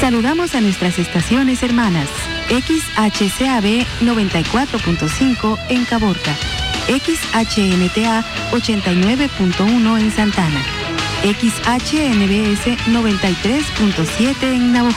Saludamos a nuestras estaciones hermanas. XHCAB 94.5 en Caborca, XHNTA 89.1 en Santana, XHNBS 93.7 en Navojoa.